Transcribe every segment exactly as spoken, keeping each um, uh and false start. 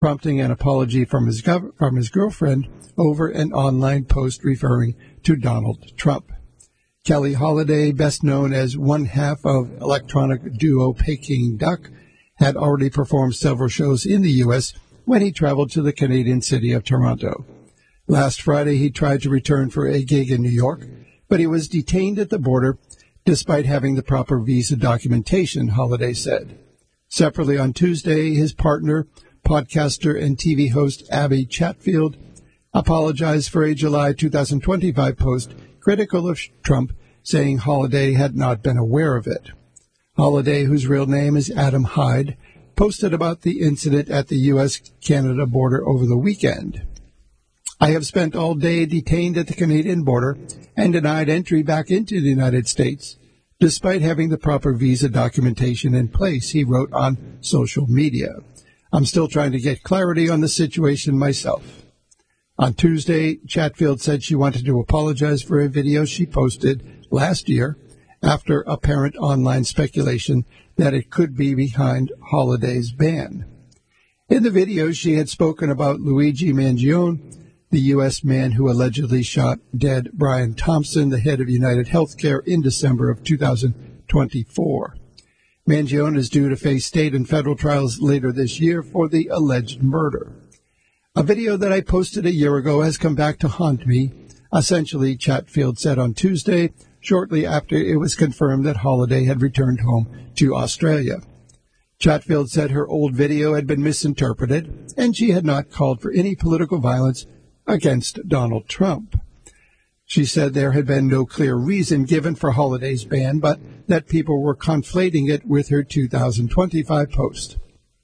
prompting an apology from his gov- from his girlfriend over an online post referring to Donald Trump. Kelly Holiday, best known as one half of electronic duo Peking Duck, had already performed several shows in the U S when he traveled to the Canadian city of Toronto. Last Friday, he tried to return for a gig in New York, but he was detained at the border despite having the proper visa documentation, Holiday said. Separately on Tuesday, his partner, podcaster and T V host Abby Chatfield, apologized for a July two thousand twenty-five post critical of Trump, saying Holiday had not been aware of it. Holiday, whose real name is Adam Hyde, posted about the incident at the U S Canada border over the weekend. I have spent all day detained at the Canadian border and denied entry back into the United States, despite having the proper visa documentation in place, he wrote on social media. I'm still trying to get clarity on the situation myself. On Tuesday, Chatfield said she wanted to apologize for a video she posted last year after apparent online speculation that it could be behind Holiday's ban. In the video, she had spoken about Luigi Mangione, the U S man who allegedly shot dead Brian Thompson, the head of United Healthcare, in December of two thousand twenty-four. Mangione is due to face state and federal trials later this year for the alleged murder. A video that I posted a year ago has come back to haunt me, essentially, Chatfield said on Tuesday, shortly after it was confirmed that Holiday had returned home to Australia. Chatfield said her old video had been misinterpreted, and she had not called for any political violence against Donald Trump. She said there had been no clear reason given for Holiday's ban, but that people were conflating it with her two thousand twenty-five post.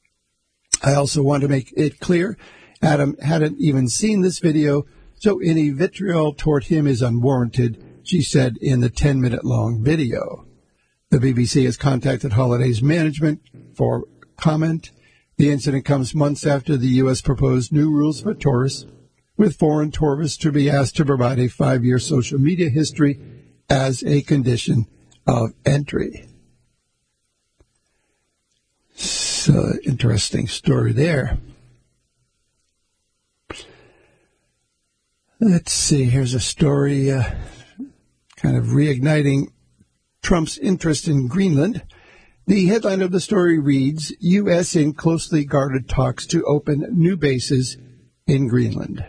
I also want to make it clear Adam hadn't even seen this video, so any vitriol toward him is unwarranted, she said in the ten-minute-long video. The B B C has contacted Holiday's management for comment. The incident comes months after the U S proposed new rules for tourists, with foreign tourists to be asked to provide a five-year social media history as a condition of entry. So, interesting story there. Let's see, here's a story uh, kind of reigniting Trump's interest in Greenland. The headline of the story reads, U S in closely guarded talks to open new bases in Greenland.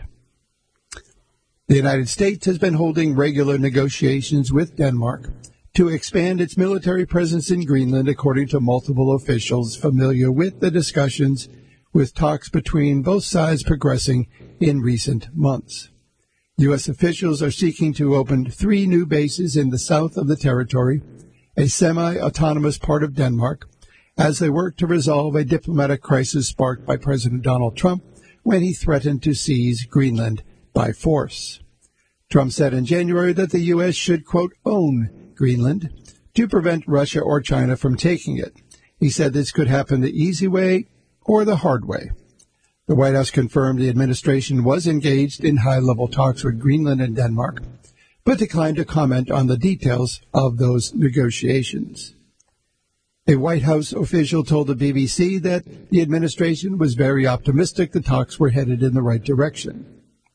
The United States has been holding regular negotiations with Denmark to expand its military presence in Greenland, according to multiple officials familiar with the discussions, with talks between both sides progressing in recent months. U S officials are seeking to open three new bases in the south of the territory, a semi-autonomous part of Denmark, as they work to resolve a diplomatic crisis sparked by President Donald Trump when he threatened to seize Greenland by force. Trump said in January that the U S should, quote, own Greenland to prevent Russia or China from taking it. He said this could happen the easy way or the hard way. The White House confirmed the administration was engaged in high-level talks with Greenland and Denmark, but declined to comment on the details of those negotiations. A White House official told the B B C that the administration was very optimistic the talks were headed in the right direction.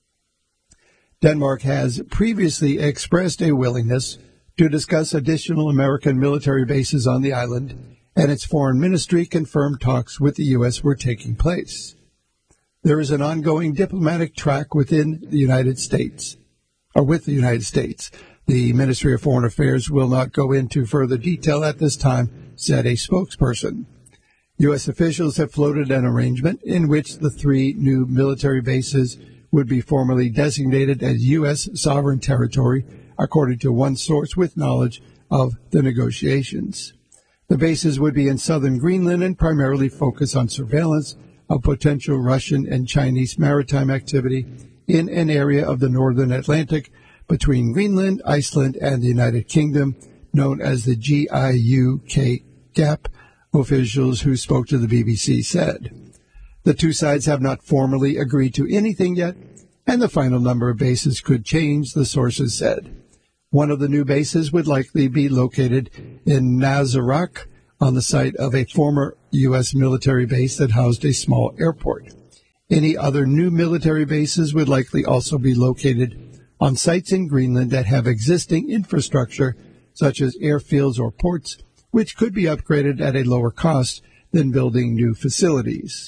Denmark has previously expressed a willingness to discuss additional American military bases on the island, and its foreign ministry confirmed talks with the U S were taking place. There is an ongoing diplomatic track within the United States, or with the United States. The Ministry of Foreign Affairs will not go into further detail at this time, said a spokesperson. U S officials have floated an arrangement in which the three new military bases would be formally designated as U S sovereign territory, according to one source with knowledge of the negotiations. The bases would be in southern Greenland and primarily focus on surveillance of potential Russian and Chinese maritime activity in an area of the northern Atlantic between Greenland, Iceland, and the United Kingdom, known as the G I U K GAP, officials who spoke to the B B C said. The two sides have not formally agreed to anything yet, and the final number of bases could change, the sources said. One of the new bases would likely be located in Nazaruk, on the site of a former U S military base that housed a small airport. Any other new military bases would likely also be located on sites in Greenland that have existing infrastructure, such as airfields or ports, which could be upgraded at a lower cost than building new facilities.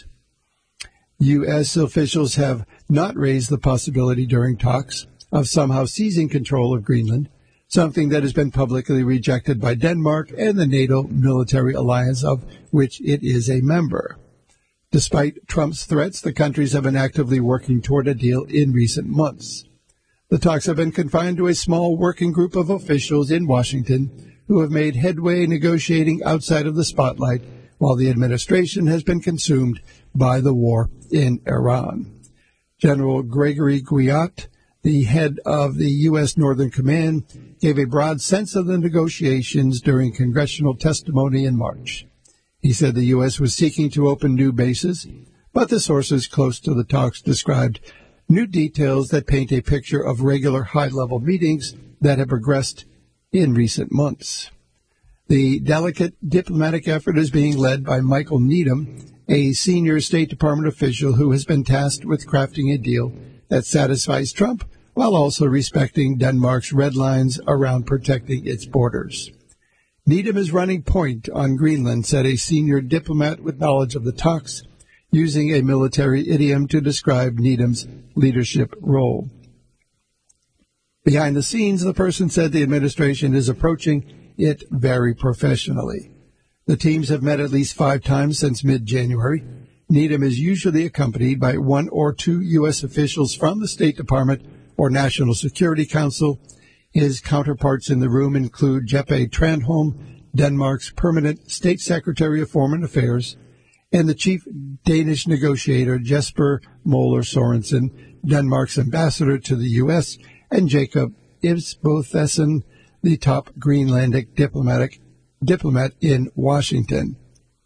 U S officials have not raised the possibility during talks of somehow seizing control of Greenland, something that has been publicly rejected by Denmark and the NATO military alliance of which it is a member. Despite Trump's threats, the countries have been actively working toward a deal in recent months. The talks have been confined to a small working group of officials in Washington who have made headway negotiating outside of the spotlight, while the administration has been consumed by the war in Iran. General Gregory Guillat, the head of the U S. Northern Command, gave a broad sense of the negotiations during congressional testimony in March. He said the U S was seeking to open new bases, but the sources close to the talks described new details that paint a picture of regular high-level meetings that have progressed in recent months. The delicate diplomatic effort is being led by Michael Needham, a senior State Department official who has been tasked with crafting a deal that satisfies Trump while also respecting Denmark's red lines around protecting its borders. Needham is running point on Greenland, said a senior diplomat with knowledge of the talks, using a military idiom to describe Needham's leadership role. Behind the scenes, the person said the administration is approaching it very professionally. The teams have met at least five times since mid-January. Needham is usually accompanied by one or two U S officials from the State Department or National Security Council. His counterparts in the room include Jeppe Tranholm, Denmark's permanent State Secretary of Foreign Affairs, and the chief Danish negotiator Jesper Moller Sorensen, Denmark's ambassador to the U S, and Jacob Ibsbothesen, the top Greenlandic diplomatic diplomat in Washington.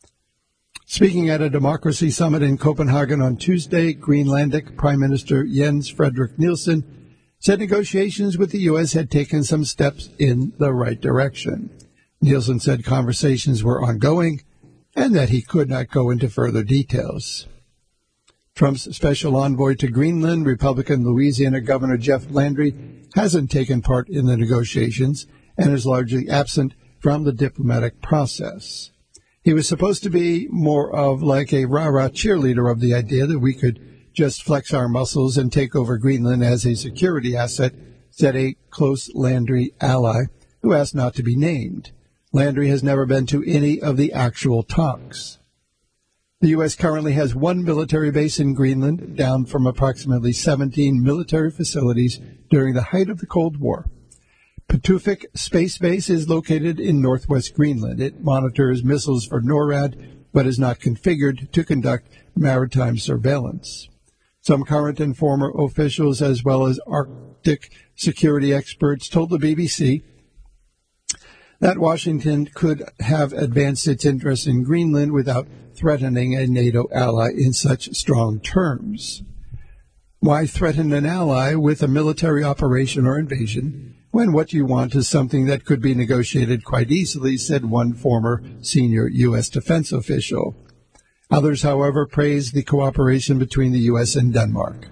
Speaking at a democracy summit in Copenhagen on Tuesday, Greenlandic Prime Minister Jens Frederik Nielsen said negotiations with the U S had taken some steps in the right direction. Nielsen said conversations were ongoing and that he could not go into further details. Trump's special envoy to Greenland, Republican Louisiana Governor Jeff Landry, hasn't taken part in the negotiations and is largely absent from the diplomatic process. He was supposed to be more of like a rah-rah cheerleader of the idea that we could just flex our muscles and take over Greenland as a security asset, said a close Landry ally who asked not to be named. Landry has never been to any of the actual talks. The U S currently has one military base in Greenland, down from approximately seventeen military facilities during the height of the Cold War. Patuxent Space Base is located in northwest Greenland. It monitors missiles for NORAD, but is not configured to conduct maritime surveillance. Some current and former officials, as well as Arctic security experts, told the B B C that Washington could have advanced its interests in Greenland without threatening a NATO ally in such strong terms. Why threaten an ally with a military operation or invasion when what you want is something that could be negotiated quite easily, said one former senior U S defense official. Others, however, praised the cooperation between the U S and Denmark.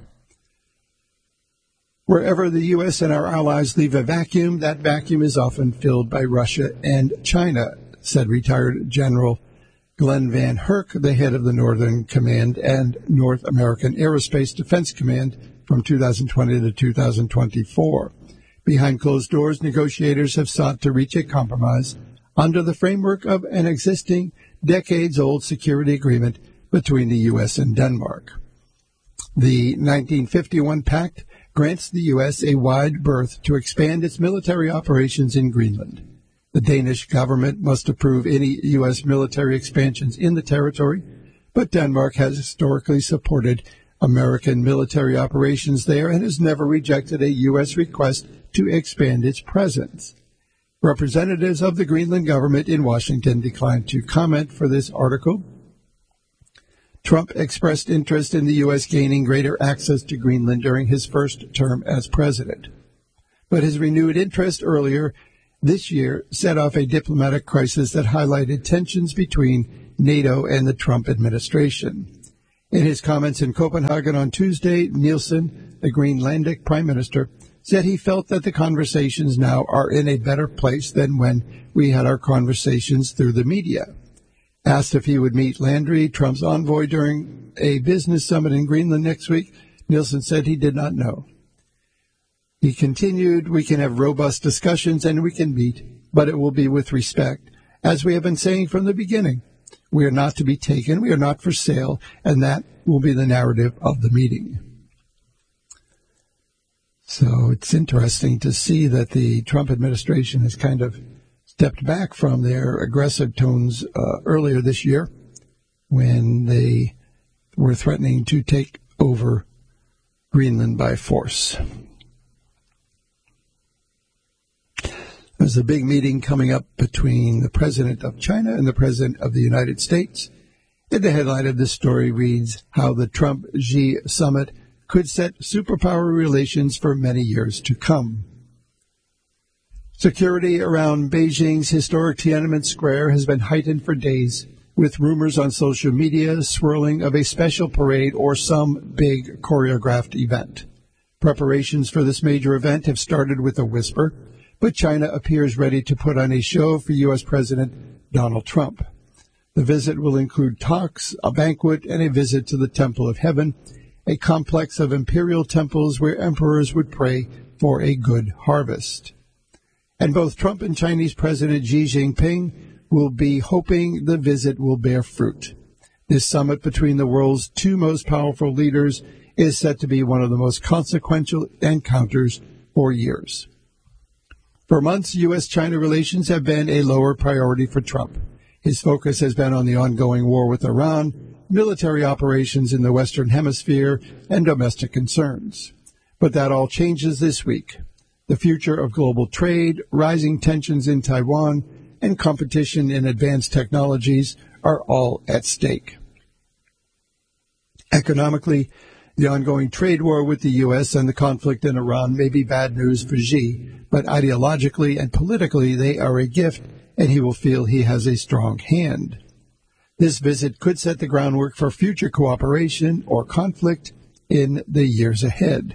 Wherever the U S and our allies leave a vacuum, that vacuum is often filled by Russia and China, said retired General Glenn Van Herk, the head of the Northern Command and North American Aerospace Defense Command from two thousand twenty to two thousand twenty-four. Behind closed doors, negotiators have sought to reach a compromise under the framework of an existing decades-old security agreement between the U S and Denmark. The nineteen fifty-one pact grants the U S a wide berth to expand its military operations in Greenland. The Danish government must approve any U S military expansions in the territory, but Denmark has historically supported American military operations there and has never rejected a U S request to expand its presence. Representatives of the Greenland government in Washington declined to comment for this article. Trump expressed interest in the U S gaining greater access to Greenland during his first term as president. But his renewed interest earlier this year set off a diplomatic crisis that highlighted tensions between NATO and the Trump administration. In his comments in Copenhagen on Tuesday, Nielsen, the Greenlandic Prime Minister, said he felt that the conversations now are in a better place than when we had our conversations through the media. Asked if he would meet Landry, Trump's envoy, during a business summit in Greenland next week, Nielsen said he did not know. He continued, "We can have robust discussions and we can meet, but it will be with respect. As we have been saying from the beginning, we are not to be taken, we are not for sale, and that will be the narrative of the meeting." So it's interesting to see that the Trump administration has kind of stepped back from their aggressive tones uh, earlier this year when they were threatening to take over Greenland by force. There's a big meeting coming up between the president of China and the president of the United States. And the headline of this story reads, "How the Trump-Xi summit could set superpower relations for many years to come." Security around Beijing's historic Tiananmen Square has been heightened for days, with rumors on social media swirling of a special parade or some big choreographed event. Preparations for this major event have started with a whisper, but China appears ready to put on a show for U S. President Donald Trump. The visit will include talks, a banquet, and a visit to the Temple of Heaven, a complex of imperial temples where emperors would pray for a good harvest. And both Trump and Chinese President Xi Jinping will be hoping the visit will bear fruit. This summit between the world's two most powerful leaders is set to be one of the most consequential encounters for years. For months, U S China relations have been a lower priority for Trump. His focus has been on the ongoing war with Iran, military operations in the Western Hemisphere, and domestic concerns. But that all changes this week. The future of global trade, rising tensions in Taiwan, and competition in advanced technologies are all at stake. Economically, the ongoing trade war with the U S and the conflict in Iran may be bad news for Xi, but ideologically and politically they are a gift, and he will feel he has a strong hand. This visit could set the groundwork for future cooperation or conflict in the years ahead.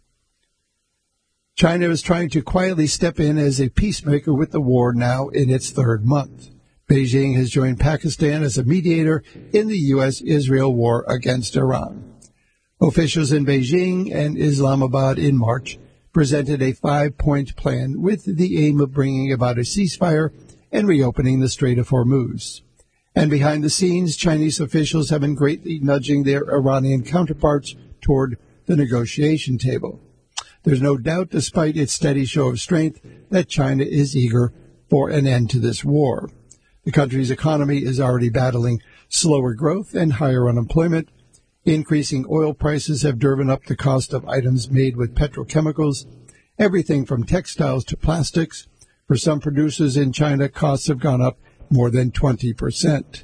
China is trying to quietly step in as a peacemaker with the war now in its third month. Beijing has joined Pakistan as a mediator in the U S Israel war against Iran. Officials in Beijing and Islamabad in March presented a five-point plan with the aim of bringing about a ceasefire and reopening the Strait of Hormuz. And behind the scenes, Chinese officials have been greatly nudging their Iranian counterparts toward the negotiation table. There's no doubt, despite its steady show of strength, that China is eager for an end to this war. The country's economy is already battling slower growth and higher unemployment. Increasing oil prices have driven up the cost of items made with petrochemicals, everything from textiles to plastics. For some producers in China, costs have gone up more than twenty percent.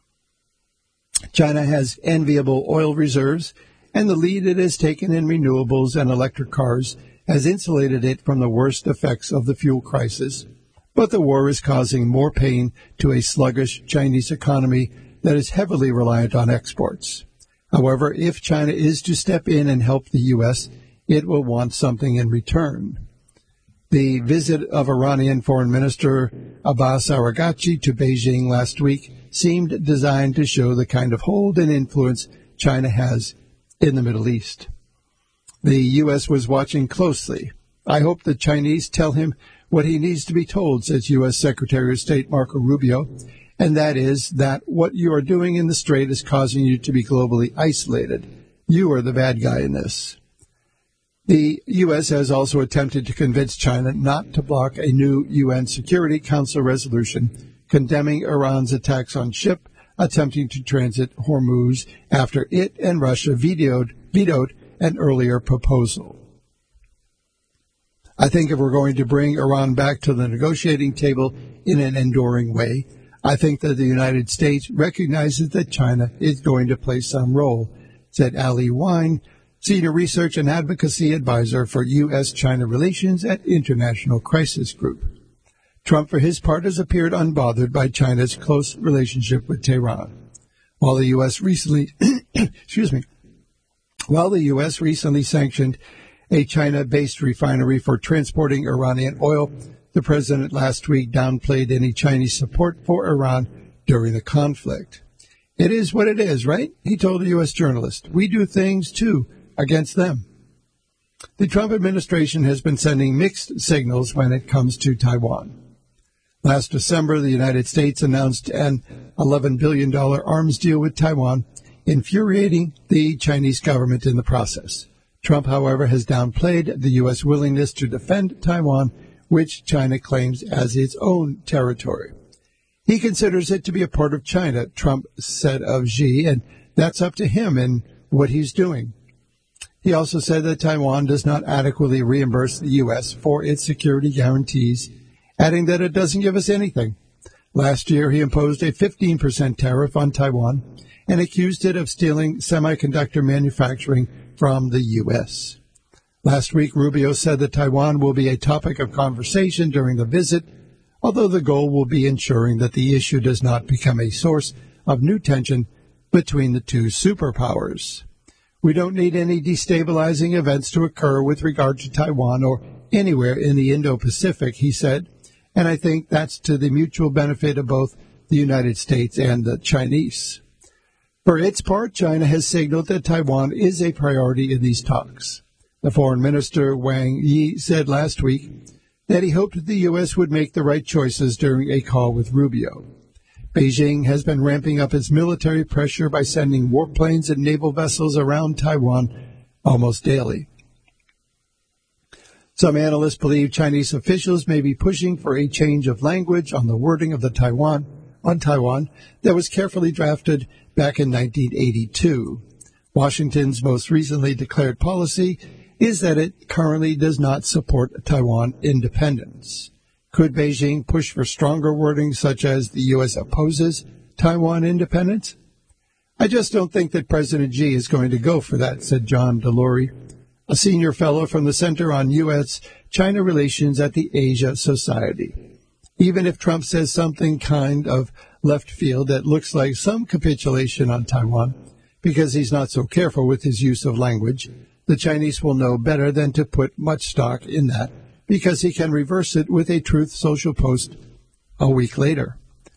China has enviable oil reserves, and the lead it has taken in renewables and electric cars has insulated it from the worst effects of the fuel crisis. But the war is causing more pain to a sluggish Chinese economy that is heavily reliant on exports. However, if China is to step in and help the U S, it will want something in return. The visit of Iranian Foreign Minister Abbas Araghchi to Beijing last week seemed designed to show the kind of hold and influence China has in the Middle East. The U S was watching closely. I hope the Chinese tell him what he needs to be told, says U S Secretary of State Marco Rubio, and that is that what you are doing in the Strait is causing you to be globally isolated. You are the bad guy in this. The U S has also attempted to convince China not to block a new U N Security Council resolution condemning Iran's attacks on ship attempting to transit Hormuz after it and Russia vetoed, vetoed an earlier proposal. I think if we're going to bring Iran back to the negotiating table in an enduring way, I think that the United States recognizes that China is going to play some role, said Ali Wine, Senior Research and Advocacy Advisor for U S China Relations at International Crisis Group. Trump, for his part, has appeared unbothered by China's close relationship with Tehran. While the U S recently excuse me, while the U S recently sanctioned a China-based refinery for transporting Iranian oil, the president last week downplayed any Chinese support for Iran during the conflict. It is what it is, right? He told a U S journalist. We do things, too, against them. The Trump administration has been sending mixed signals when it comes to Taiwan. Last December, the United States announced an eleven billion dollars arms deal with Taiwan, infuriating the Chinese government in the process. Trump, however, has downplayed the U S willingness to defend Taiwan, which China claims as its own territory. He considers it to be a part of China, Trump said of Xi, and that's up to him and what he's doing. He also said that Taiwan does not adequately reimburse the U S for its security guarantees, adding that it doesn't give us anything. Last year, he imposed a fifteen percent tariff on Taiwan and accused it of stealing semiconductor manufacturing from the U S. Last week, Rubio said that Taiwan will be a topic of conversation during the visit, although the goal will be ensuring that the issue does not become a source of new tension between the two superpowers. We don't need any destabilizing events to occur with regard to Taiwan or anywhere in the Indo-Pacific, he said, and I think that's to the mutual benefit of both the United States and the Chinese. For its part, China has signaled that Taiwan is a priority in these talks. The foreign minister, Wang Yi, said last week that he hoped the U S would make the right choices during a call with Rubio. Beijing has been ramping up its military pressure by sending warplanes and naval vessels around Taiwan almost daily. Some analysts believe Chinese officials may be pushing for a change of language on the wording of the Taiwan on Taiwan that was carefully drafted back in nineteen eighty-two. Washington's most recently declared policy is that it currently does not support Taiwan independence. Could Beijing push for stronger wording such as the U S opposes Taiwan independence? I just don't think that President Xi is going to go for that, said John Delury, a senior fellow from the Center on U S China Relations at the Asia Society. Even if Trump says something kind of left field that looks like some capitulation on Taiwan, because he's not so careful with his use of language, the Chinese will know better than to put much stock in that, because he can reverse it with a Truth Social post a week later.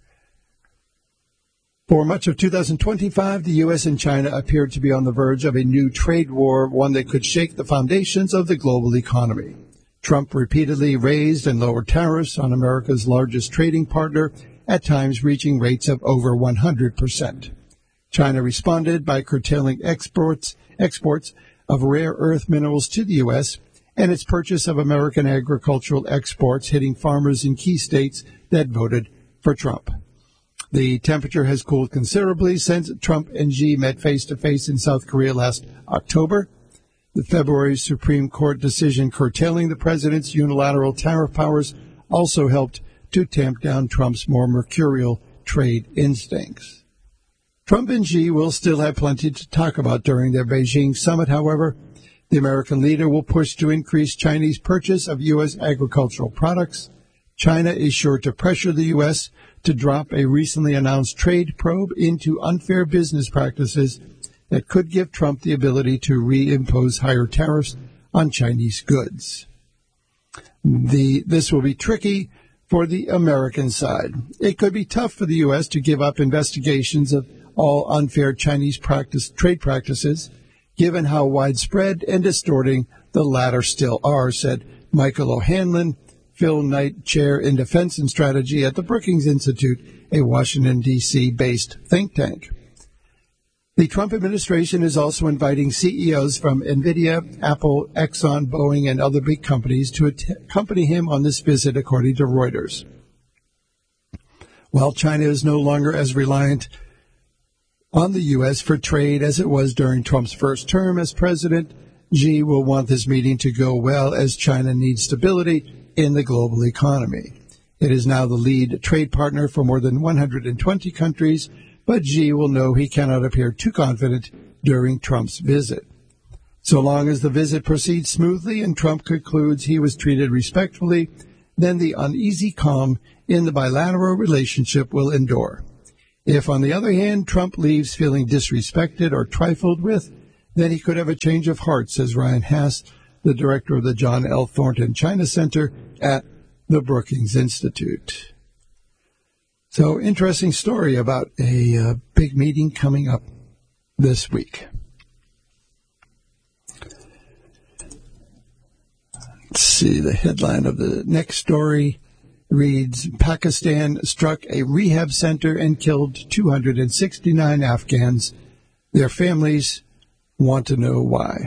For much of two thousand twenty-five, the U S and China appeared to be on the verge of a new trade war, one that could shake the foundations of the global economy. Trump repeatedly raised and lowered tariffs on America's largest trading partner, at times reaching rates of over one hundred percent. China responded by curtailing exports, exports of rare earth minerals to the U S and its purchase of American agricultural exports, hitting farmers in key states that voted for Trump. The temperature has cooled considerably since Trump and Xi met face-to-face in South Korea last October. The February Supreme Court decision curtailing the president's unilateral tariff powers also helped to tamp down Trump's more mercurial trade instincts. Trump and Xi will still have plenty to talk about during their Beijing summit, however. The American leader will push to increase Chinese purchase of U S agricultural products. China is sure to pressure the U S to drop a recently announced trade probe into unfair business practices that could give Trump the ability to reimpose higher tariffs on Chinese goods. The, this will be tricky for the American side. It could be tough for the U S to give up investigations of all unfair Chinese practice, trade practices, given how widespread and distorting the latter still are, said Michael O'Hanlon, Phil Knight Chair in Defense and Strategy at the Brookings Institute, a Washington, D C based think tank. The Trump administration is also inviting C E Os from NVIDIA, Apple, Exxon, Boeing, and other big companies to accompany him on this visit, according to Reuters. While China is no longer as reliant on the U S for trade as it was during Trump's first term as president, Xi will want this meeting to go well as China needs stability in the global economy. It is now the lead trade partner for more than one hundred twenty countries, but Xi will know he cannot appear too confident during Trump's visit. So long as the visit proceeds smoothly and Trump concludes he was treated respectfully, then the uneasy calm in the bilateral relationship will endure. If, on the other hand, Trump leaves feeling disrespected or trifled with, then he could have a change of heart, says Ryan Hass, the director of the John L. Thornton China Center at the Brookings Institute. So, interesting story about a uh, big meeting coming up this week. Let's see, the headline of the next story reads, Pakistan struck a rehab center and killed two hundred sixty-nine Afghans. Their families want to know why.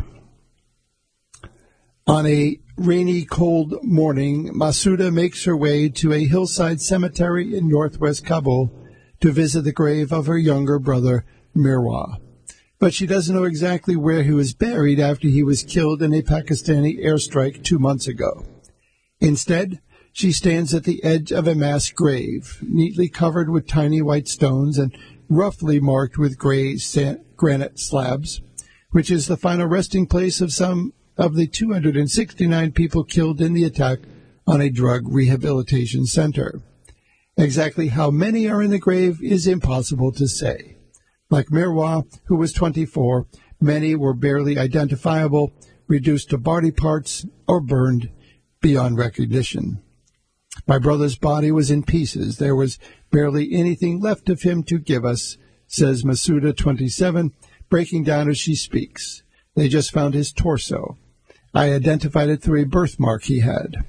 On a rainy, cold morning, Masuda makes her way to a hillside cemetery in northwest Kabul to visit the grave of her younger brother, Mirwa. But she doesn't know exactly where he was buried after he was killed in a Pakistani airstrike two months ago. Instead, she stands at the edge of a mass grave, neatly covered with tiny white stones and roughly marked with gray granite slabs, which is the final resting place of some of the two hundred sixty-nine people killed in the attack on a drug rehabilitation center. Exactly how many are in the grave is impossible to say. Like Mirwa, who was twenty-four, many were barely identifiable, reduced to body parts, or burned beyond recognition. My brother's body was in pieces. There was barely anything left of him to give us, says Masuda, twenty-seven, breaking down as she speaks. They just found his torso. I identified it through a birthmark he had.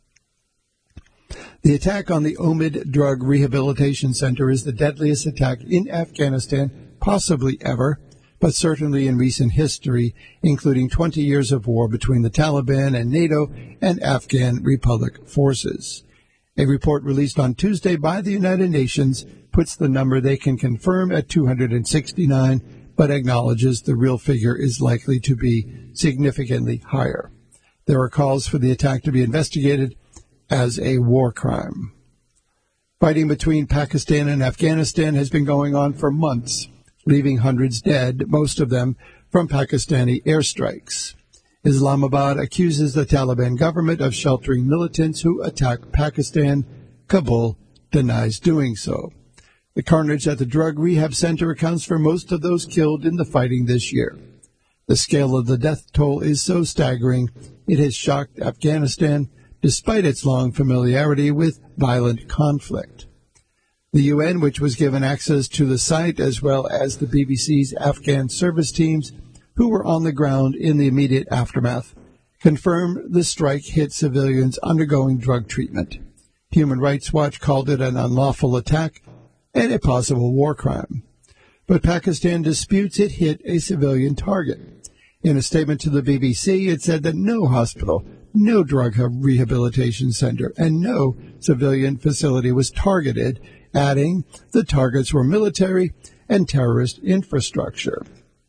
The attack on the Omid Drug Rehabilitation Center is the deadliest attack in Afghanistan possibly ever, but certainly in recent history, including twenty years of war between the Taliban and NATO and Afghan Republic forces. A report released on Tuesday by the United Nations puts the number they can confirm at two hundred sixty-nine, but acknowledges the real figure is likely to be significantly higher. There are calls for the attack to be investigated as a war crime. Fighting between Pakistan and Afghanistan has been going on for months, leaving hundreds dead, most of them from Pakistani airstrikes. Islamabad accuses the Taliban government of sheltering militants who attack Pakistan. Kabul denies doing so. The carnage at the drug rehab center accounts for most of those killed in the fighting this year. The scale of the death toll is so staggering, it has shocked Afghanistan, despite its long familiarity with violent conflict. The U N, which was given access to the site, as well as the B B C's Afghan service teams, who were on the ground in the immediate aftermath, confirmed the strike hit civilians undergoing drug treatment. Human Rights Watch called it an unlawful attack and a possible war crime. But Pakistan disputes it hit a civilian target. In a statement to the B B C, it said that no hospital, no drug rehabilitation center, and no civilian facility was targeted, adding the targets were military and terrorist infrastructure.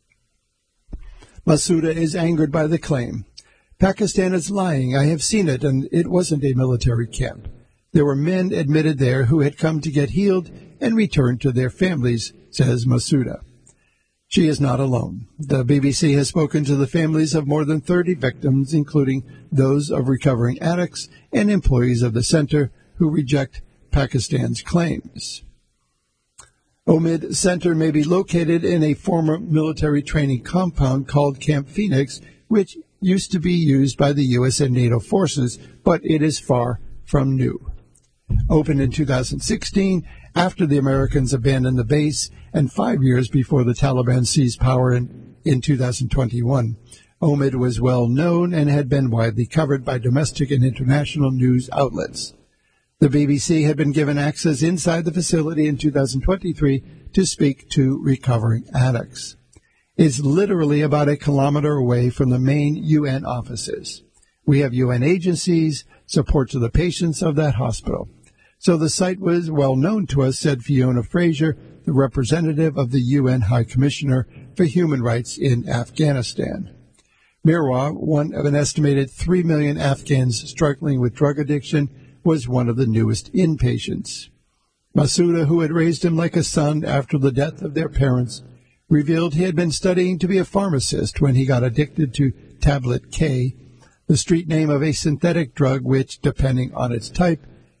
Masuda is angered by the claim. Pakistan is lying. I have seen it, and it wasn't a military camp. There were men admitted there who had come to get healed and returned to their families, says Masuda. She is not alone. The B B C has spoken to the families of more than thirty victims, including those of recovering addicts and employees of the center who reject Pakistan's claims. Omid Center may be located in a former military training compound called Camp Phoenix, which used to be used by the U S and NATO forces, but it is far from new. Opened in two thousand sixteen, after the Americans abandoned the base, and five years before the Taliban seized power in, in two thousand twenty-one, Omid was well known and had been widely covered by domestic and international news outlets. The B B C had been given access inside the facility in two thousand twenty-three to speak to recovering addicts. It's literally about a kilometer away from the main U N offices. We have U N agencies, support to the patients of that hospital. So the site was well known to us, said Fiona Fraser, the representative of the U N High Commissioner for Human Rights in Afghanistan. Mirwa, one of an estimated three million Afghans struggling with drug addiction, was one of the newest inpatients. Masuda, who had raised him like a son after the death of their parents, revealed he had been studying to be a pharmacist when he got addicted to Tablet K, the street name of a synthetic drug which, depending on its type,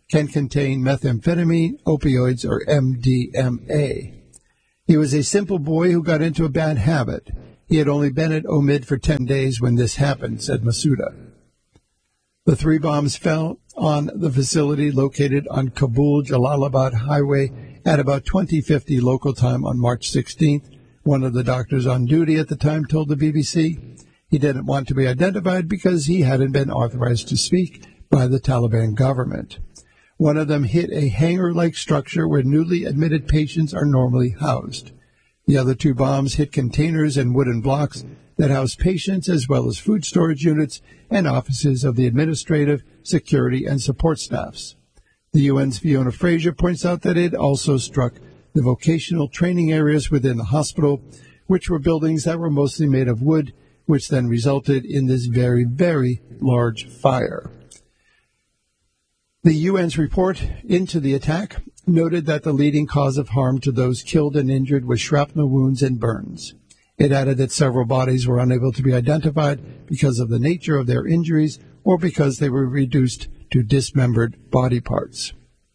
can contain methamphetamine, opioids, or M D M A. He was a simple boy who got into a bad habit. He had only been at O M I D for ten days when this happened, said Masuda. The three bombs fell on the facility located on Kabul-Jalalabad Highway at about twenty fifty local time on March sixteenth. One of the doctors on duty at the time told the B B C he didn't want to be identified because he hadn't been authorized to speak by the Taliban government. One of them hit a hangar-like structure where newly admitted patients are normally housed. The other two bombs hit containers and wooden blocks that house patients as well as food storage units and offices of the administrative, security, and support staffs. The U N's Fiona Fraser points out that it also struck the vocational training areas within the hospital, which were buildings that were mostly made of wood, which then resulted in this very, very large fire. The U N's report into the attack noted that the leading cause of harm to those killed and injured was shrapnel wounds and burns. It added that several bodies were unable to be identified because of the nature of their injuries or because they were reduced to dismembered body parts.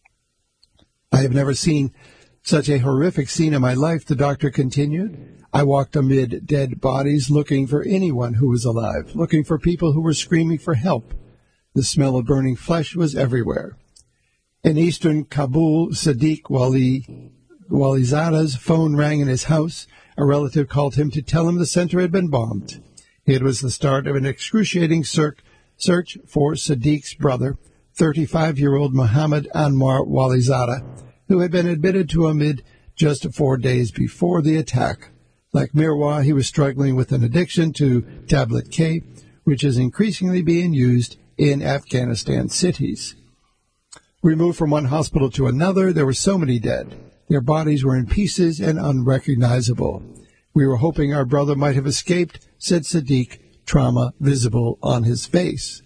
I have never seen such a horrific scene in my life, the doctor continued. I walked amid dead bodies looking for anyone who was alive, looking for people who were screaming for help. The smell of burning flesh was everywhere. In eastern Kabul, Sadiq Wali, Walizada's phone rang in his house. A relative called him to tell him the center had been bombed. It was the start of an excruciating search for Sadiq's brother, thirty-five-year-old Muhammad Anwar Walizada, who had been admitted to O M I D just four days before the attack. Like Mirwa, he was struggling with an addiction to tablet K, which is increasingly being used in Afghanistan cities. Removed from one hospital to another, there were so many dead. Their bodies were in pieces and unrecognizable. We were hoping our brother might have escaped, said Sadiq, trauma visible on his face.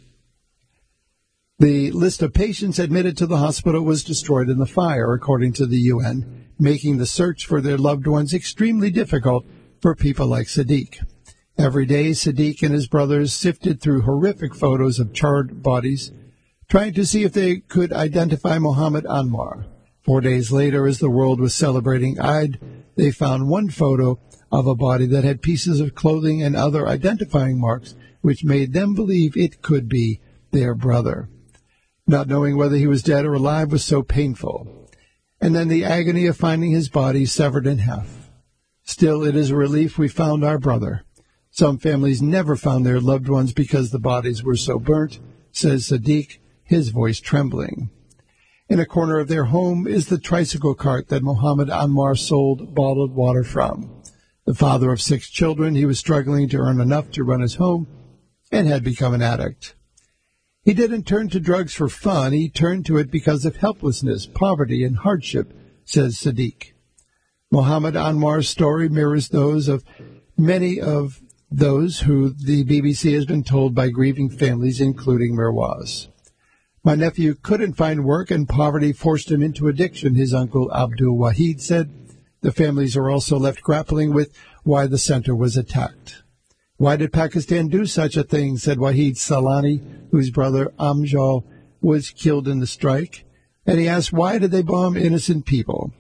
The list of patients admitted to the hospital was destroyed in the fire, according to the U N, making the search for their loved ones extremely difficult for people like Sadiq. Every day, Sadiq and his brothers sifted through horrific photos of charred bodies, trying to see if they could identify Muhammad Anwar. Four days later, as the world was celebrating Eid, they found one photo of a body that had pieces of clothing and other identifying marks, which made them believe it could be their brother. Not knowing whether he was dead or alive was so painful. And then the agony of finding his body severed in half. Still, it is a relief we found our brother. Some families never found their loved ones because the bodies were so burnt, says Sadiq, his voice trembling. In a corner of their home is the tricycle cart that Muhammad Anwar sold bottled water from. The father of six children, he was struggling to earn enough to run his home and had become an addict. He didn't turn to drugs for fun. He turned to it because of helplessness, poverty, and hardship, says Sadiq. Muhammad Anwar's story mirrors those of many of those who the B B C has been told by grieving families, including Mirwaz. My nephew couldn't find work and poverty forced him into addiction, his uncle Abdul Wahid said. The families are also left grappling with why the center was attacked. Why did Pakistan do such a thing, said Wahid Salani, whose brother Amjad was killed in the strike. And he asked, why did they bomb innocent people?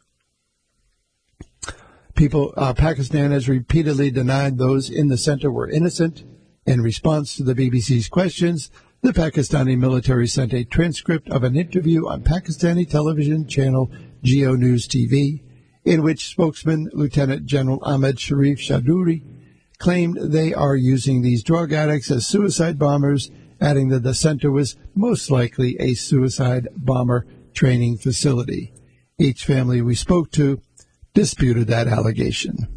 People, uh, Pakistan has repeatedly denied those in the center were innocent. In response to the B B C's questions, the Pakistani military sent a transcript of an interview on Pakistani television channel Geo News T V, in which spokesman Lieutenant General Ahmed Sharif Chaudhry claimed they are using these drug addicts as suicide bombers, adding that the center was most likely a suicide bomber training facility. Each family we spoke to disputed that allegation.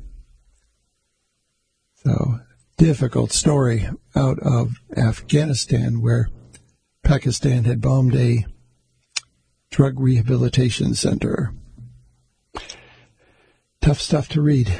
So, difficult story out of Afghanistan, where Pakistan had bombed a drug rehabilitation center. Tough stuff to read.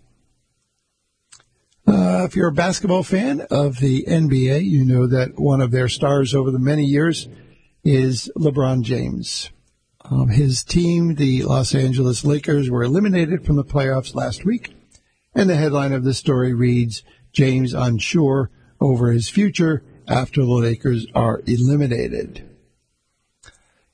Uh, if you're a basketball fan of the N B A, you know that one of their stars over the many years is LeBron James. Um, his team, the Los Angeles Lakers, were eliminated from the playoffs last week, and the headline of this story reads, James unsure over his future after the Lakers are eliminated.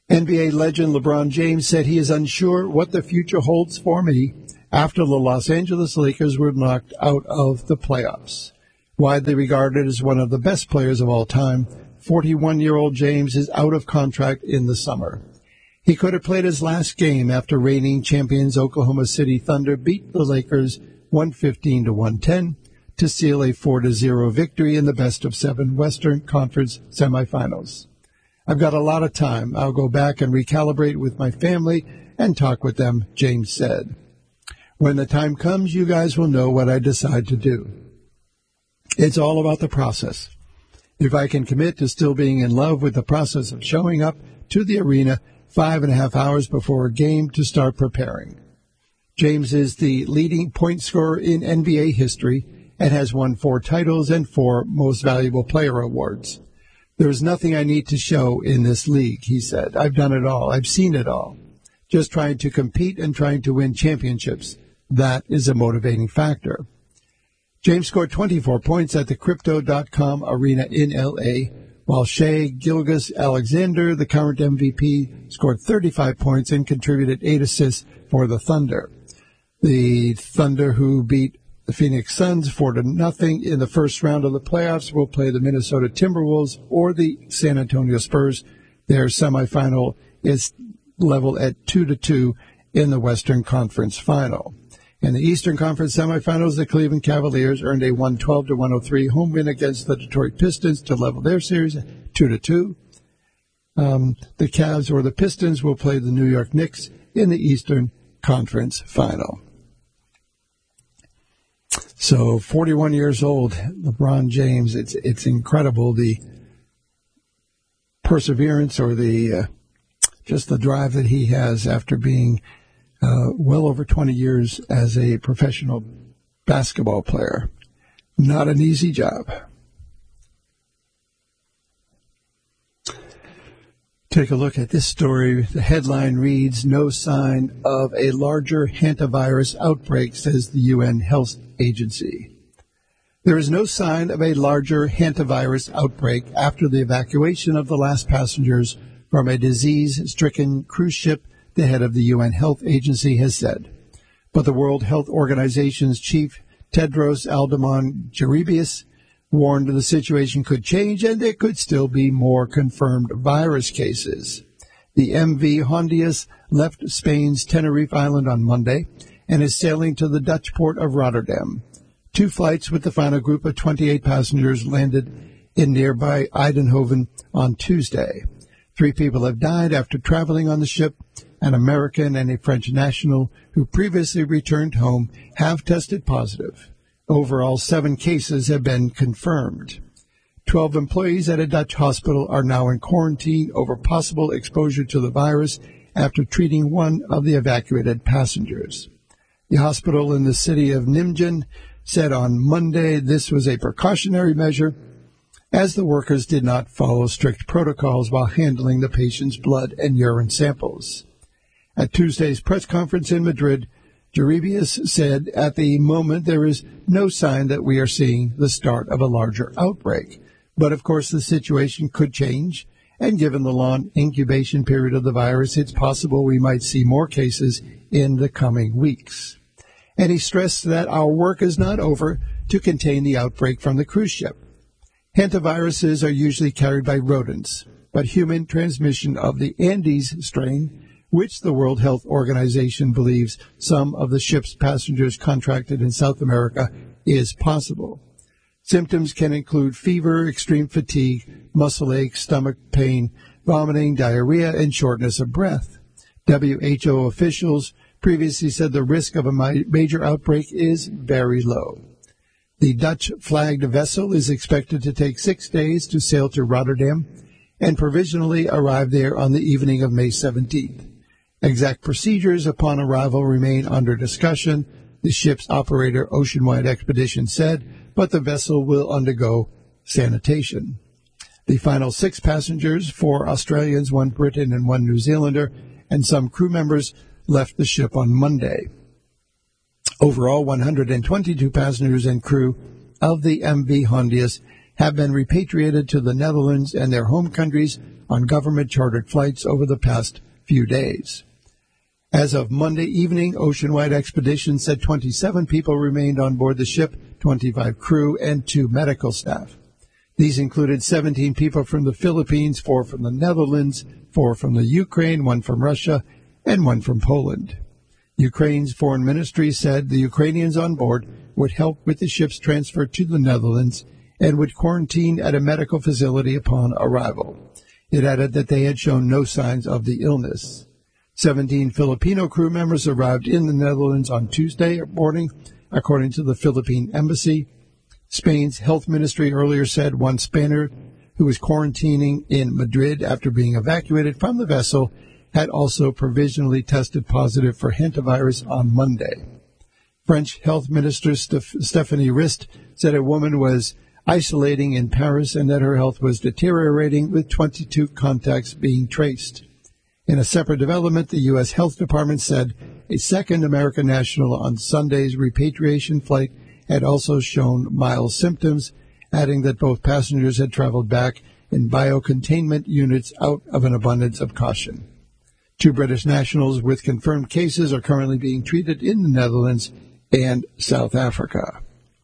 N B A legend LeBron James said he is unsure what the future holds for me after the Los Angeles Lakers were knocked out of the playoffs. Widely regarded as one of the best players of all time, forty-one-year-old James is out of contract in the summer. He could have played his last game after reigning champions Oklahoma City Thunder beat the Lakers one fifteen to one ten to seal a four to zero victory in the best of seven Western Conference semifinals. I've got a lot of time. I'll go back and recalibrate with my family and talk with them, James said. When the time comes, you guys will know what I decide to do. It's all about the process. If I can commit to still being in love with the process of showing up to the arena five and a half hours before a game to start preparing. James is the leading point scorer in N B A history and has won four titles and four Most Valuable Player awards. There's nothing I need to show in this league, he said. I've done it all. I've seen it all. Just trying to compete and trying to win championships. That is a motivating factor. James scored twenty-four points at the Crypto dot com arena in L A, while Shai Gilgeous-Alexander, the current M V P, scored thirty-five points and contributed eight assists for the Thunder. The Thunder, who beat the Phoenix Suns four to nothing in the first round of the playoffs, will play the Minnesota Timberwolves or the San Antonio Spurs. Their semifinal is level at two to two in the Western Conference Final. In the Eastern Conference semifinals, the Cleveland Cavaliers earned a one twelve to one oh three home win against the Detroit Pistons to level their series at two to two. Um, the Cavs or the Pistons will play the New York Knicks in the Eastern Conference Final. So, forty-one years old, LeBron James. It's it's incredible, the perseverance or the uh, just the drive that he has after being uh, well over twenty years as a professional basketball player. Not an easy job. Take a look at this story. The headline reads, "No sign of a larger hantavirus outbreak," says the U N Health Agency. There is no sign of a larger hantavirus outbreak after the evacuation of the last passengers from a disease-stricken cruise ship, the head of the U N Health Agency has said. But the World Health Organization's chief, Tedros Adhanom Ghebreyesus, warned the situation could change and there could still be more confirmed virus cases. The M V Hondius left Spain's Tenerife Island on Monday and is sailing to the Dutch port of Rotterdam. Two flights with the final group of twenty-eight passengers landed in nearby Eindhoven on Tuesday. Three people have died after traveling on the ship. An American and a French national who previously returned home have tested positive. Overall, seven cases have been confirmed. Twelve employees at a Dutch hospital are now in quarantine over possible exposure to the virus after treating one of the evacuated passengers. The hospital in the city of Nijmegen said on Monday this was a precautionary measure as the workers did not follow strict protocols while handling the patient's blood and urine samples. At Tuesday's press conference in Madrid, Ghebreyesus said, "At the moment, there is no sign that we are seeing the start of a larger outbreak. But, of course, the situation could change, and given the long incubation period of the virus, it's possible we might see more cases in the coming weeks." And he stressed that our work is not over to contain the outbreak from the cruise ship. Hantaviruses are usually carried by rodents, but human transmission of the Andes strain, which the World Health Organization believes some of the ship's passengers contracted in South America, is possible. Symptoms can include fever, extreme fatigue, muscle ache, stomach pain, vomiting, diarrhea, and shortness of breath. W H O officials previously said the risk of a major outbreak is very low. The Dutch-flagged vessel is expected to take six days to sail to Rotterdam and provisionally arrive there on the evening of May seventeenth. Exact procedures upon arrival remain under discussion, the ship's operator, Oceanwide Expedition, said, but the vessel will undergo sanitation. The final six passengers, four Australians, one Briton, and one New Zealander, and some crew members left the ship on Monday. Overall, one hundred twenty-two passengers and crew of the M V Hondius have been repatriated to the Netherlands and their home countries, on government-chartered flights over the past few days. As of Monday evening, Oceanwide Expeditions said twenty-seven people remained on board the ship, twenty-five crew, and two medical staff. These included seventeen people from the Philippines, four from the Netherlands, four from the Ukraine, one from Russia, and one from Poland. Ukraine's foreign ministry said the Ukrainians on board would help with the ship's transfer to the Netherlands and would quarantine at a medical facility upon arrival. It added that they had shown no signs of the illness. Seventeen Filipino crew members arrived in the Netherlands on Tuesday morning, according to the Philippine embassy. Spain's health ministry earlier said one Spaniard who was quarantining in Madrid after being evacuated from the vessel had also provisionally tested positive for hantavirus on Monday. French Health Minister Steph- Stephanie Rist said a woman was isolating in Paris and that her health was deteriorating, with twenty-two contacts being traced. In a separate development, the U S Health Department said a second American national on Sunday's repatriation flight had also shown mild symptoms, adding that both passengers had traveled back in biocontainment units out of an abundance of caution. Two British nationals with confirmed cases are currently being treated in the Netherlands and South Africa.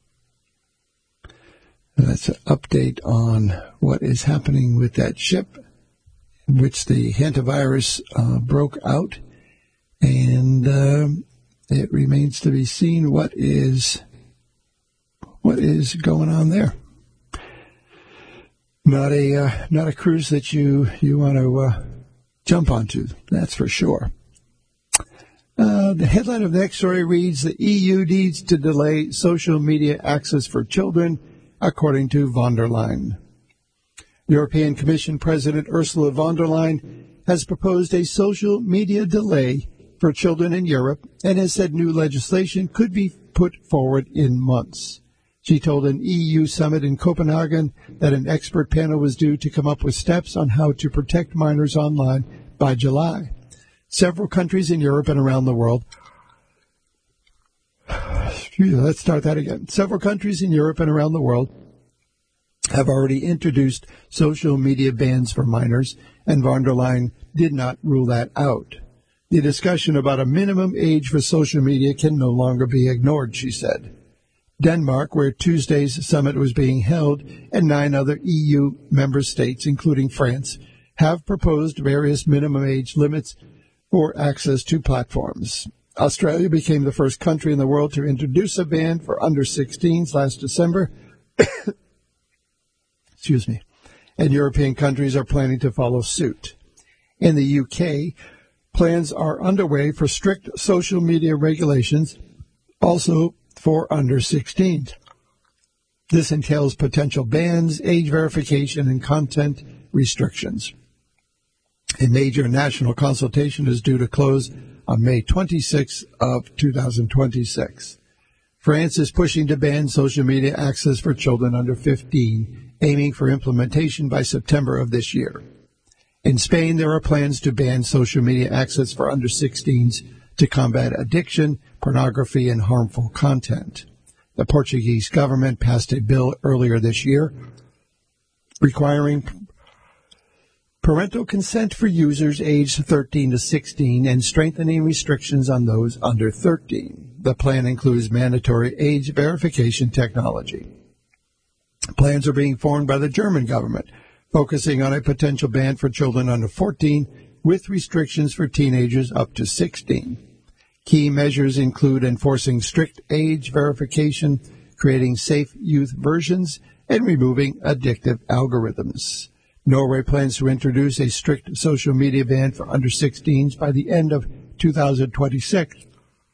That's an update on what is happening with that ship in which the hantavirus uh, broke out, and uh, it remains to be seen what is what is going on there. Not a uh, not a cruise that you you want to uh, jump onto, that's for sure. Uh, the headline of the next story reads, the E U needs to delay social media access for children, according to von der Leyen. European Commission President Ursula von der Leyen has proposed a social media delay for children in Europe and has said new legislation could be put forward in months. She told an E U summit in Copenhagen that an expert panel was due to come up with steps on how to protect minors online by July. Several countries in Europe and around the world Excuse me, let's start that again. Several countries in Europe and around the world have already introduced social media bans for minors, and von der Leyen did not rule that out. The discussion about a minimum age for social media can no longer be ignored, she said. Denmark, where Tuesday's summit was being held, and nine other E U member states, including France, have proposed various minimum age limits for access to platforms. Australia became the first country in the world to introduce a ban for under sixteens last December. Excuse me. And European countries are planning to follow suit. In the U K, plans are underway for strict social media regulations, also for under sixteens. This entails potential bans, age verification, and content restrictions. A major national consultation is due to close on May twenty-sixth of two thousand twenty-six. France is pushing to ban social media access for children under fifteen, aiming for implementation by September of this year. In Spain, there are plans to ban social media access for under sixteens to combat addiction, pornography, and harmful content. The Portuguese government passed a bill earlier this year requiring parental consent for users aged thirteen to sixteen and strengthening restrictions on those under thirteen. The plan includes mandatory age verification technology. Plans are being formed by the German government, focusing on a potential ban for children under fourteen with restrictions for teenagers up to sixteen. Key measures include enforcing strict age verification, creating safe youth versions, and removing addictive algorithms. Norway plans to introduce a strict social media ban for under sixteens by the end of two thousand twenty-six.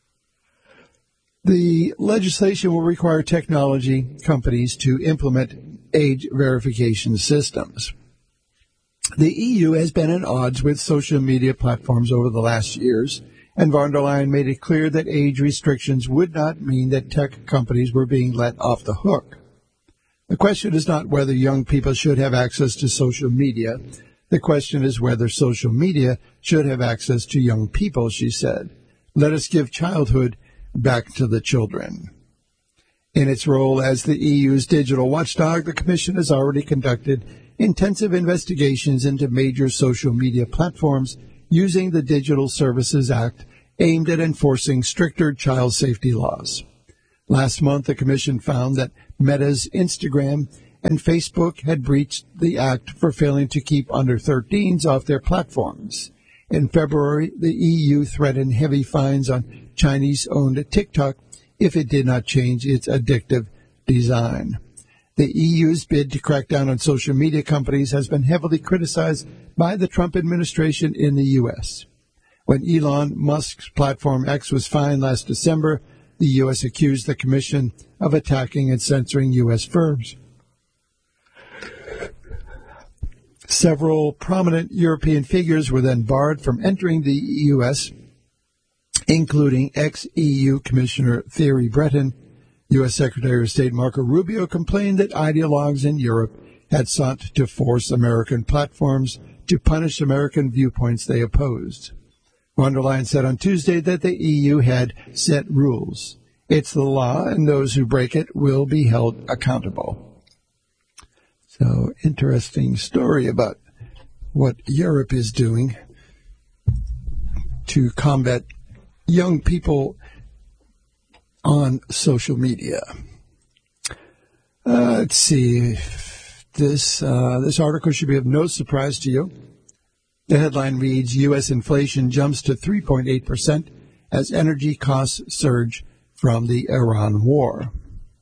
The legislation will require technology companies to implement age verification systems. The E U has been at odds with social media platforms over the last years, and von der Leyen made it clear that age restrictions would not mean that tech companies were being let off the hook. The question is not whether young people should have access to social media. The question is whether social media should have access to young people, she said. Let us give childhood back to the children. In its role as the E U's digital watchdog, the Commission has already conducted intensive investigations into major social media platforms using the Digital Services Act aimed at enforcing stricter child safety laws. Last month, the Commission found that Meta's Instagram and Facebook had breached the act for failing to keep under thirteens off their platforms. In February, the E U threatened heavy fines on Chinese-owned TikTok if it did not change its addictive design. The E U's bid to crack down on social media companies has been heavily criticized by the Trump administration in the U S. When Elon Musk's platform X was fined last December, the U S accused the Commission of attacking and censoring U S firms. Several prominent European figures were then barred from entering the U S, including ex-E U Commissioner Thierry Breton. U S Secretary of State Marco Rubio complained that ideologues in Europe had sought to force American platforms to punish American viewpoints they opposed. Von der Leyen said on Tuesday that the E U had set rules. It's the law, and those who break it will be held accountable. So, interesting story about what Europe is doing to combat young people on social media. Uh, let's see. This uh, this article should be of no surprise to you. The headline reads, U S inflation jumps to three point eight percent as energy costs surge from the Iran war.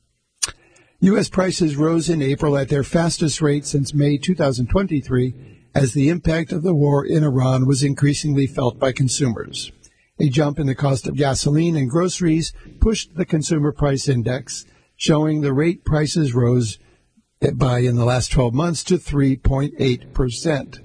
U S prices rose in April at their fastest rate since May two thousand twenty-three as the impact of the war in Iran was increasingly felt by consumers. A jump in the cost of gasoline and groceries pushed the consumer price index, showing the rate prices rose by in the last twelve months to three point eight percent.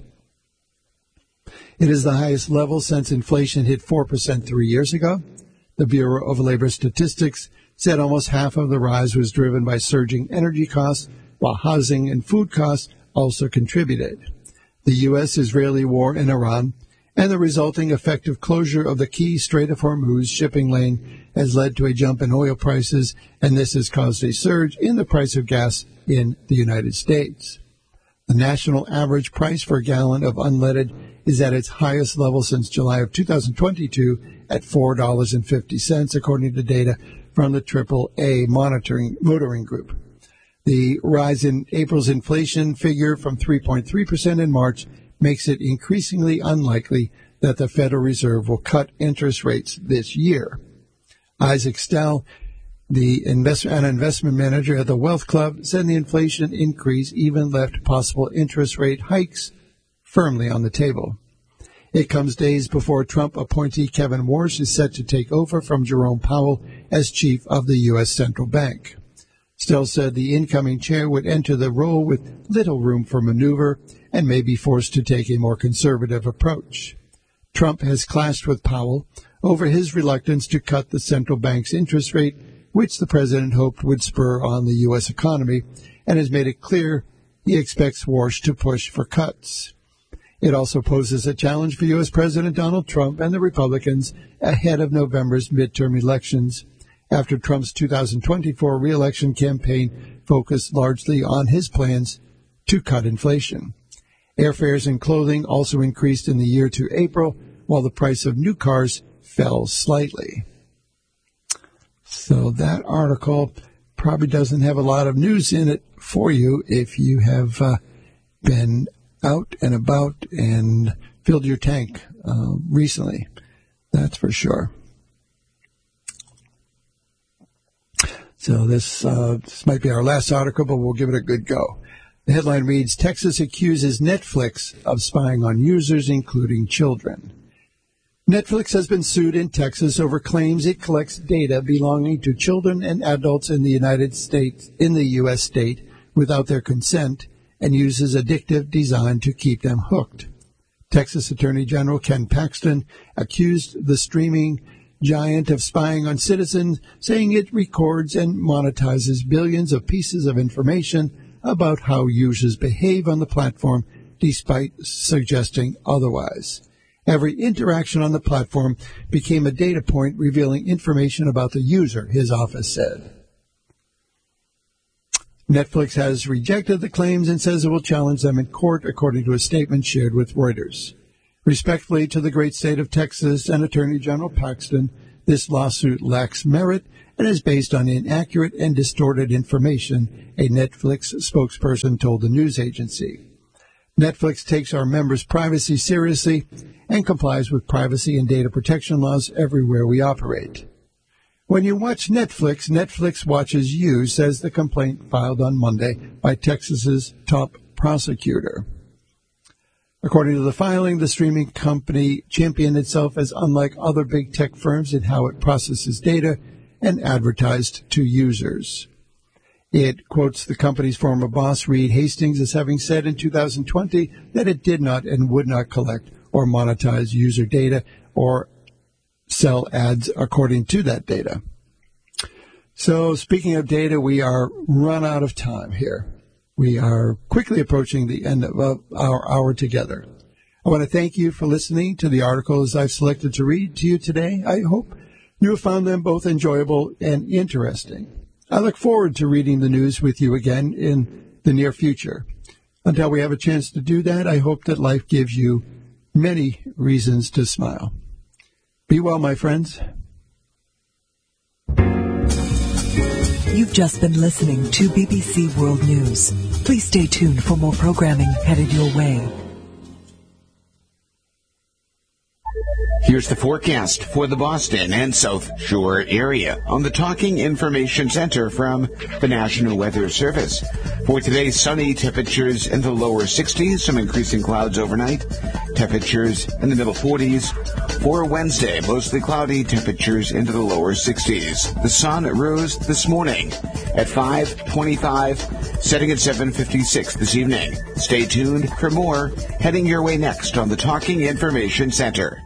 It is the highest level since inflation hit four percent three years ago. The Bureau of Labor Statistics said almost half of the rise was driven by surging energy costs, while housing and food costs also contributed. The U S-Israeli war in Iran and the resulting effective closure of the key Strait of Hormuz shipping lane has led to a jump in oil prices, and this has caused a surge in the price of gas in the United States. The national average price for a gallon of unleaded is at its highest level since July of two thousand twenty-two at four dollars and fifty cents, according to data from the triple A monitoring motoring group. The rise in April's inflation figure from three point three percent in March makes it increasingly unlikely that the Federal Reserve will cut interest rates this year. Isaac Stell, the invest- an investment manager at the Wealth Club, said the inflation increase even left possible interest rate hikes firmly on the table. It comes days before Trump appointee Kevin Warsh is set to take over from Jerome Powell as chief of the U S Central Bank. Stell said the incoming chair would enter the role with little room for maneuver and may be forced to take a more conservative approach. Trump has clashed with Powell over his reluctance to cut the central bank's interest rate, which the president hoped would spur on the U S economy, and has made it clear he expects Warsh to push for cuts. It also poses a challenge for U S President Donald Trump and the Republicans ahead of November's midterm elections, after Trump's two thousand twenty-four re-election campaign focused largely on his plans to cut inflation. Airfares and clothing also increased in the year to April, while the price of new cars fell slightly. So that article probably doesn't have a lot of news in it for you if you have uh, been out and about and filled your tank uh, recently. That's for sure. So this, uh, this might be our last article, but we'll give it a good go. The headline reads, Texas accuses Netflix of spying on users, including children. Netflix has been sued in Texas over claims it collects data belonging to children and adults in the United States, in the U S state, without their consent, and uses addictive design to keep them hooked. Texas Attorney General Ken Paxton accused the streaming giant of spying on citizens, saying it records and monetizes billions of pieces of information about how users behave on the platform, despite suggesting otherwise. Every interaction on the platform became a data point revealing information about the user, his office said. Netflix has rejected the claims and says it will challenge them in court, according to a statement shared with Reuters. Respectfully to the great state of Texas and Attorney General Paxton, this lawsuit lacks merit and is based on inaccurate and distorted information, a Netflix spokesperson told the news agency. Netflix takes our members' privacy seriously and complies with privacy and data protection laws everywhere we operate. When you watch Netflix, Netflix watches you, says the complaint filed on Monday by Texas's top prosecutor. According to the filing, the streaming company championed itself as unlike other big tech firms in how it processes data and advertised to users. It quotes the company's former boss, Reed Hastings, as having said in two thousand twenty that it did not and would not collect or monetize user data or sell ads according to that data. So speaking of data, we are run out of time here. We are quickly approaching the end of our hour together. I want to thank you for listening to the articles I've selected to read to you today. I hope you have found them both enjoyable and interesting. I look forward to reading the news with you again in the near future. Until we have a chance to do that, I hope that life gives you many reasons to smile. Be well, my friends. You've just been listening to B B C World News. Please stay tuned for more programming headed your way. Here's the forecast for the Boston and South Shore area on the Talking Information Center from the National Weather Service. For today, sunny, temperatures in the lower sixties, some increasing clouds overnight, temperatures in the middle forties. For Wednesday, mostly cloudy, temperatures into the lower sixties. The sun rose this morning at five twenty-five, setting at seven fifty-six this evening. Stay tuned for more heading your way next on the Talking Information Center.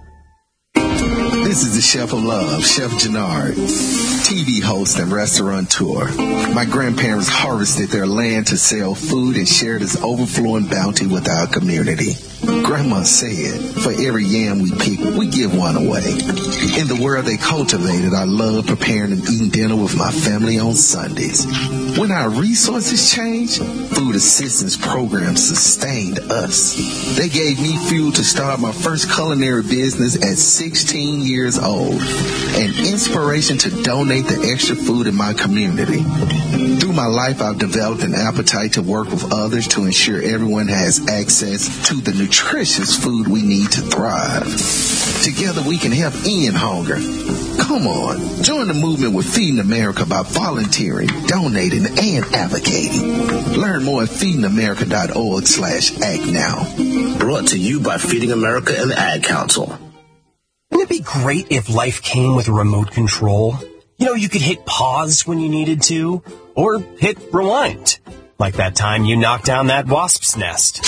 This is the Chef of Love, Chef Gennard, T V host and restaurateur. My grandparents harvested their land to sell food and share this overflowing bounty with our community. Grandma said, for every yam we pick, we give one away. In the world they cultivated, I love preparing and eating dinner with my family on Sundays. When our resources changed, food assistance programs sustained us. They gave me fuel to start my first culinary business at sixteen years old, and inspiration to donate the extra food in my community. Through my life, I've developed an appetite to work with others to ensure everyone has access to the nutritious food we need to thrive. Together we can help end hunger. Come on, join the movement with Feeding America by volunteering, donating, and advocating. Learn more at feedingamerica.org slash act now. Brought to you by Feeding America and the Ad Council. Wouldn't it be great if life came with a remote control? You know, you could hit pause when you needed to, or hit rewind. Like that time you knocked down that wasp's nest.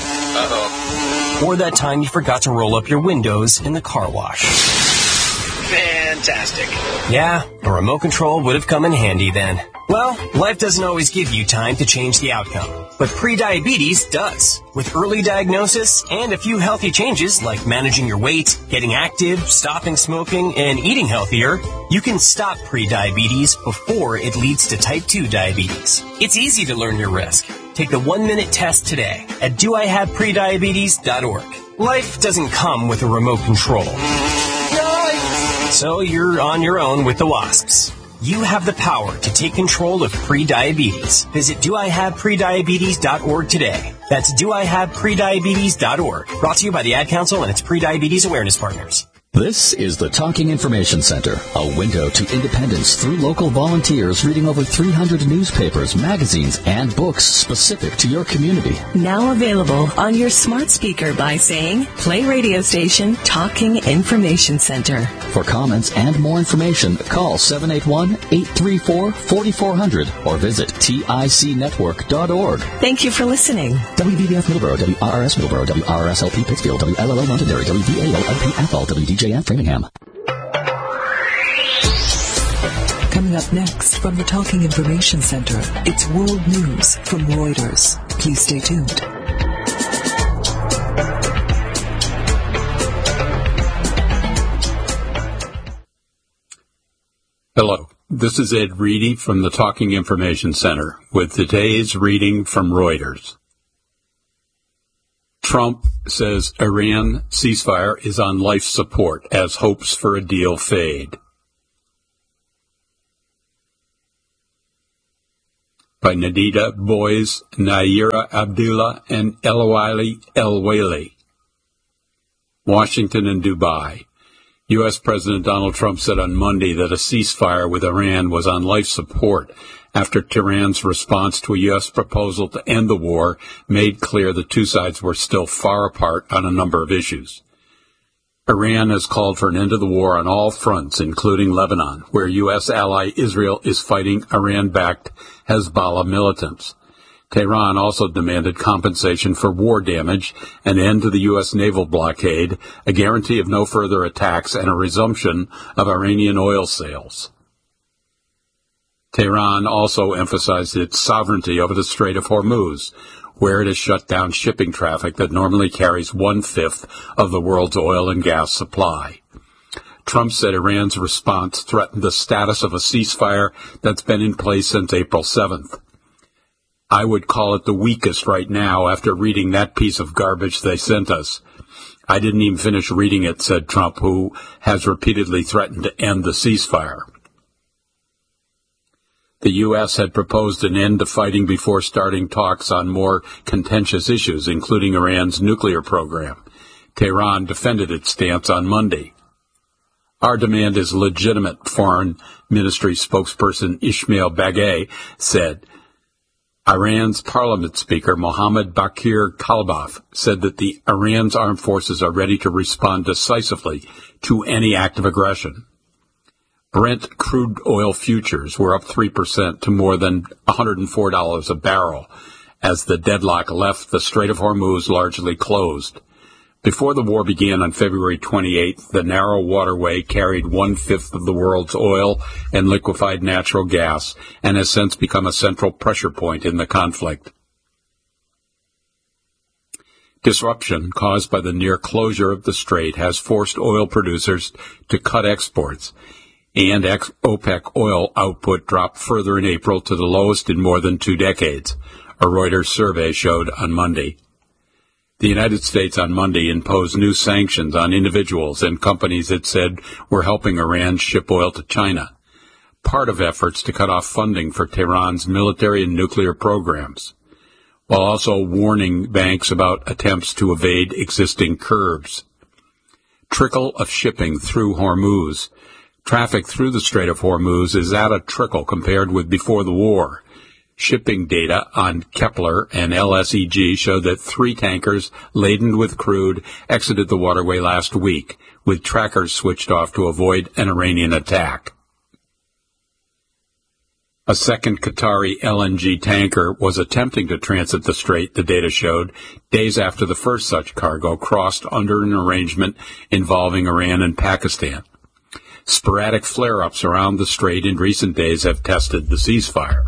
Uh-oh. Or that time you forgot to roll up your windows in the car wash. Fantastic. Yeah, a remote control would have come in handy then. Well, life doesn't always give you time to change the outcome, but prediabetes does. With early diagnosis and a few healthy changes like managing your weight, getting active, stopping smoking, and eating healthier, you can stop prediabetes before it leads to type two diabetes. It's easy to learn your risk. Take the one-minute test today at do I have prediabetes dot org. Life doesn't come with a remote control. So you're on your own with the wasps. You have the power to take control of prediabetes. Visit do I have prediabetes dot org today. That's do I have prediabetes dot org. Brought to you by the Ad Council and its prediabetes awareness partners. This is the Talking Information Center, a window to independence through local volunteers reading over three hundred newspapers, magazines, and books specific to your community. Now available on your smart speaker by saying, play radio station Talking Information Center. For comments and more information, call seven eight one, eight three four, four four zero zero or visit tic network dot org. Thank you for listening. W B B F Middleborough, W R R S Middleborough, W R R S L P Pittsfield, W L L O Londonderry, W V A L L P Athol, W D J F Framingham. Coming up next from the Talking Information Center, it's World News from Reuters. Please stay tuned. Hello, This is Ed Reedy from the Talking Information Center with today's reading from Reuters. Trump says Iran ceasefire is on life support as hopes for a deal fade. By Nadida Boys, Naira Abdullah, and Eloili El-Waili. Washington and Dubai. U S. President Donald Trump said on Monday that a ceasefire with Iran was on life support after Tehran's response to a U S proposal to end the war made clear the two sides were still far apart on a number of issues. Iran has called for an end to the war on all fronts, including Lebanon, where U S ally Israel is fighting Iran-backed Hezbollah militants. Tehran also demanded compensation for war damage, an end to the U S naval blockade, a guarantee of no further attacks, and a resumption of Iranian oil sales. Tehran also emphasized its sovereignty over the Strait of Hormuz, where it has shut down shipping traffic that normally carries one-fifth of the world's oil and gas supply. Trump said Iran's response threatened the status of a ceasefire that's been in place since April seventh. I would call it the weakest right now after reading that piece of garbage they sent us. I didn't even finish reading it, said Trump, who has repeatedly threatened to end the ceasefire. The U S had proposed an end to fighting before starting talks on more contentious issues, including Iran's nuclear program. Tehran defended its stance on Monday. Our demand is legitimate, Foreign Ministry spokesperson Ismail Bagay said. Iran's parliament speaker, Mohammad Bakir Kalibaf, said that the Iran's armed forces are ready to respond decisively to any act of aggression. Brent crude oil futures were up three percent to more than one hundred four dollars a barrel as the deadlock left the Strait of Hormuz largely closed. Before the war began on February twenty-eighth, the narrow waterway carried one-fifth of the world's oil and liquefied natural gas and has since become a central pressure point in the conflict. Disruption caused by the near closure of the strait has forced oil producers to cut exports, and OPEC oil output dropped further in April to the lowest in more than two decades, a Reuters survey showed on Monday. The United States on Monday imposed new sanctions on individuals and companies it said were helping Iran ship oil to China, part of efforts to cut off funding for Tehran's military and nuclear programs, while also warning banks about attempts to evade existing curbs. Trickle of shipping through Hormuz. Traffic through the Strait of Hormuz is at a trickle compared with before the war. Shipping data on Kepler and L S E G showed that three tankers laden with crude exited the waterway last week, with trackers switched off to avoid an Iranian attack. A second Qatari L N G tanker was attempting to transit the strait, the data showed, days after the first such cargo crossed under an arrangement involving Iran and Pakistan. Sporadic flare-ups around the strait in recent days have tested the ceasefire.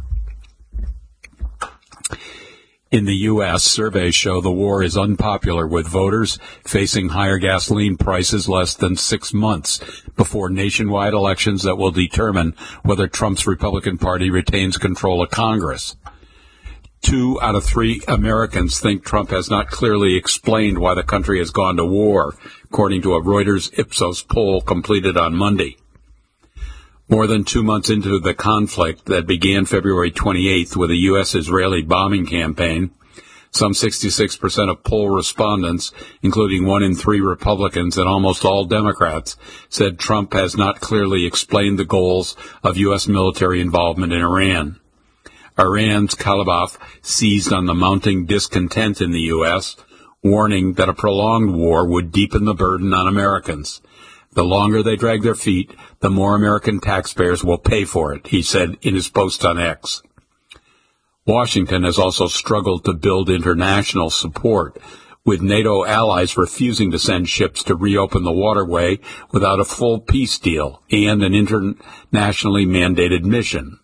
In the U S, surveys show the war is unpopular with voters facing higher gasoline prices less than six months before nationwide elections that will determine whether Trump's Republican Party retains control of Congress. Two out of three Americans think Trump has not clearly explained why the country has gone to war, according to a Reuters Ipsos poll completed on Monday. More than two months into the conflict that began February twenty-eighth with a U S-Israeli bombing campaign, some sixty-six percent of poll respondents, including one in three Republicans and almost all Democrats, said Trump has not clearly explained the goals of U S military involvement in Iran. Iran's Kalibaf seized on the mounting discontent in the U S, warning that a prolonged war would deepen the burden on Americans. The longer they drag their feet, the more American taxpayers will pay for it, he said in his post on X. Washington has also struggled to build international support, with NATO allies refusing to send ships to reopen the waterway without a full peace deal and an internationally mandated mission.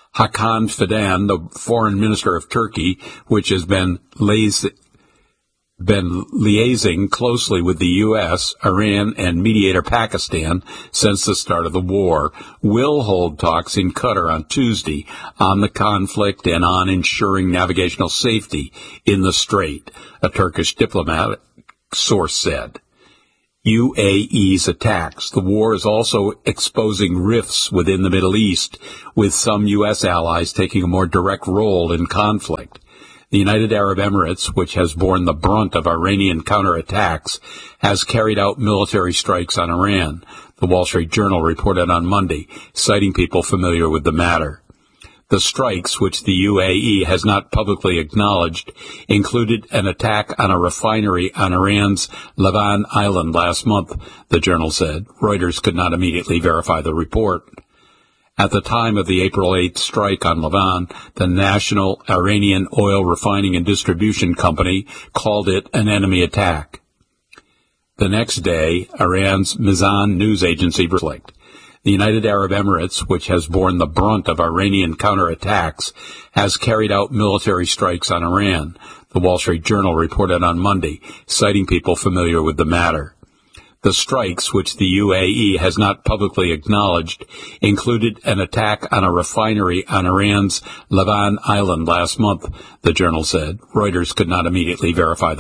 Hakan Fidan, the foreign minister of Turkey, which has been lazy, been liaising closely with the U S, Iran, and mediator Pakistan since the start of the war, will hold talks in Qatar on Tuesday on the conflict and on ensuring navigational safety in the strait, a Turkish diplomatic source said. U A E's attacks. The war is also exposing rifts within the Middle East, with some U S allies taking a more direct role in conflict. The United Arab Emirates, which has borne the brunt of Iranian counterattacks, has carried out military strikes on Iran, the Wall Street Journal reported on Monday, citing people familiar with the matter. The strikes, which the U A E has not publicly acknowledged, included an attack on a refinery on Iran's Lavan Island last month, the journal said. Reuters could not immediately verify the report. At the time of the April eighth strike on Lavan, the National Iranian Oil Refining and Distribution Company called it an enemy attack. The next day, Iran's Mizan news agency reflected. The United Arab Emirates, which has borne the brunt of Iranian counterattacks, has carried out military strikes on Iran, the Wall Street Journal reported on Monday, citing people familiar with the matter. The strikes, which the U A E has not publicly acknowledged, included an attack on a refinery on Iran's Lavan Island last month, the journal said. Reuters could not immediately verify the